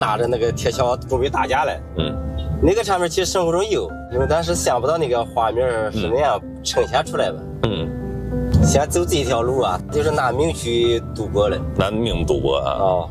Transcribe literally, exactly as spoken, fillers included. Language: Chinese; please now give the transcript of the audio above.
拿着那个铁锹准备打架嘞。 嗯， 那个场面其实生活中有，因为当时想不到那个画面是那样呈现出来吧。 嗯， 先走这条路啊，就是拿命去度过了。 拿命度过啊。 哦。